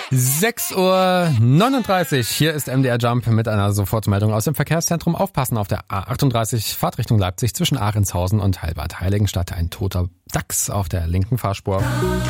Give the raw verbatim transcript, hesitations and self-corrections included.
sechs Uhr neununddreißig, hier ist M D R Jump mit einer Sofortmeldung aus dem Verkehrszentrum. Aufpassen auf der A achtunddreißig, Fahrtrichtung Leipzig zwischen Ahrенshausen und Heilbad Heiligenstadt. Ein toter Dachs auf der linken Fahrspur.